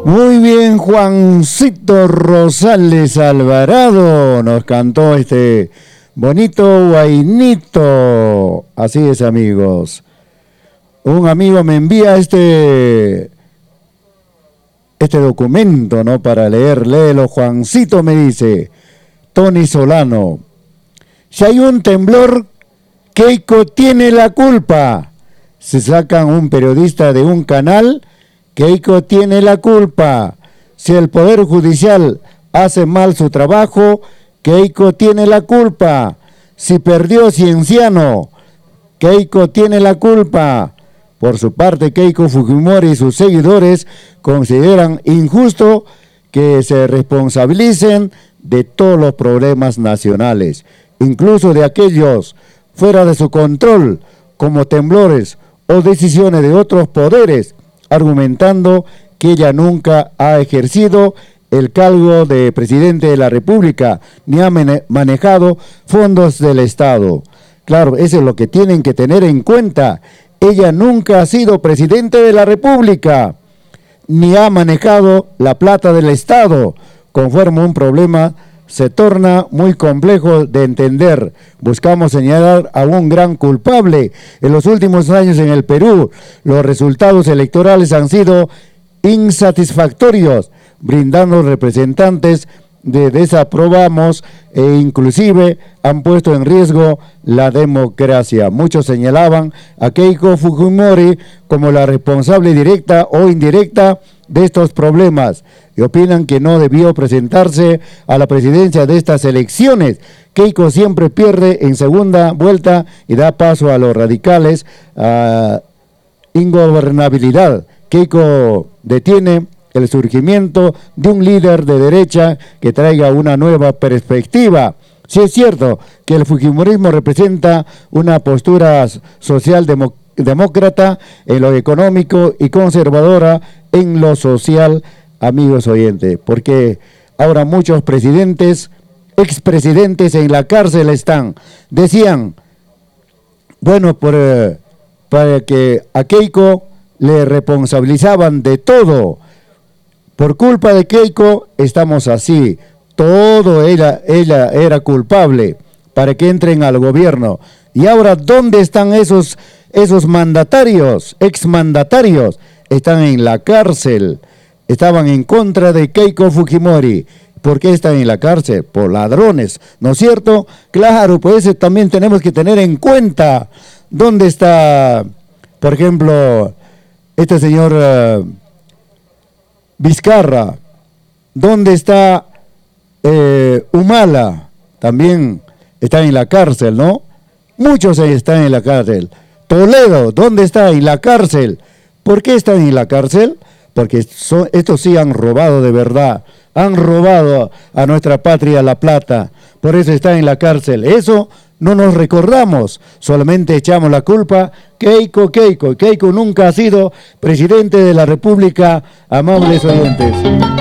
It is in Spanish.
Muy bien, Juancito Rosales Alvarado nos cantó este bonito guainito. Así es, amigos. Un amigo me envía este documento, ¿no? Para leer. Léelo, Juancito, me dice Tony Solano. Si hay un temblor, Keiko tiene la culpa. Se sacan un periodista de un canal, Keiko tiene la culpa. Si el Poder Judicial hace mal su trabajo, Keiko tiene la culpa. Si perdió Cienciano, Keiko tiene la culpa. Por su parte, Keiko Fujimori y sus seguidores consideran injusto que se responsabilicen de todos los problemas nacionales, incluso de aquellos fuera de su control, como temblores o decisiones de otros poderes, argumentando que ella nunca ha ejercido el cargo de presidente de la República, ni ha manejado fondos del Estado. Claro, eso es lo que tienen que tener en cuenta. Ella nunca ha sido presidente de la República, ni ha manejado la plata del Estado. Conforme un problema se torna muy complejo de entender. Buscamos señalar a un gran culpable. En los últimos años en el Perú, los resultados electorales han sido insatisfactorios, brindando representantes de desaprobamos e inclusive han puesto en riesgo la democracia. Muchos señalaban a Keiko Fujimori como la responsable directa o indirecta de estos problemas y opinan que no debió presentarse a la presidencia de estas elecciones. Keiko siempre pierde en segunda vuelta y da paso a los radicales a ingobernabilidad. Keiko detiene el surgimiento de un líder de derecha que traiga una nueva perspectiva. Sí es cierto que el fujimorismo representa una postura socialdemócrata en lo económico y conservadora en lo social, amigos oyentes, porque ahora muchos presidentes, expresidentes en la cárcel están. Decían, bueno, para que a Keiko le responsabilizaban de todo. Por culpa de Keiko estamos así. Todo ella era culpable para que entren al gobierno. Y ahora, ¿dónde están esos mandatarios, exmandatarios? Están en la cárcel. Estaban en contra de Keiko Fujimori. ¿Por qué están en la cárcel? Por ladrones, ¿no es cierto? Claro, pues también tenemos que tener en cuenta dónde está, por ejemplo, este señor Vizcarra, ¿dónde está Humala? También está en la cárcel, ¿no? Muchos están en la cárcel. Toledo, ¿dónde está? En la cárcel. ¿Por qué están en la cárcel? Porque estos sí han robado de verdad, han robado a nuestra patria la plata, por eso están en la cárcel. Eso no nos recordamos, solamente echamos la culpa. Keiko nunca ha sido presidente de la República, amables oyentes.